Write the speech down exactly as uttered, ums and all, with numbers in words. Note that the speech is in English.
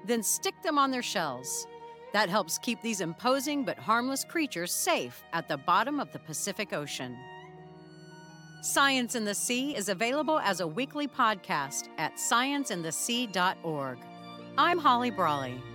Then stick them on their shells. That helps keep these imposing but harmless creatures safe at the bottom of the Pacific Ocean. Science in the Sea is available as a weekly podcast at science in the sea dot org. I'm Holly Brawley.